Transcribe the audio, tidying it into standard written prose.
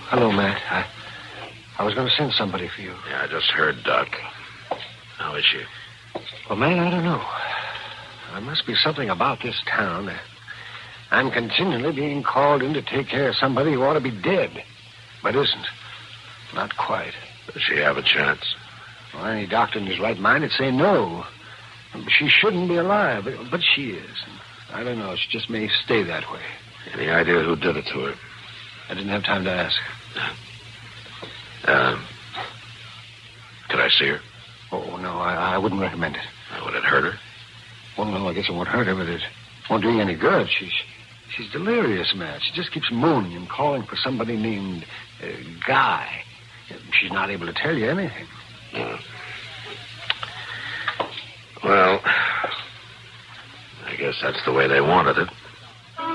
Hello, Matt. I was going to send somebody for you. Yeah, I just heard Doc. How is she? Well, man, I don't know. There must be something about this town. I'm continually being called in to take care of somebody who ought to be dead, but isn't. Not quite. Does she have a chance? Well, any doctor in his right mind would say no. She shouldn't be alive, but she is. I don't know. She just may stay that way. Any idea who did it to her? I didn't have time to ask. Could I see her? Oh, no, I wouldn't recommend it. Would it hurt her? Well, no, I guess it won't hurt her, but it won't do you any good. She's delirious, Matt. She just keeps moaning and calling for somebody named Guy. She's not able to tell you anything. Well, I guess that's the way they wanted it.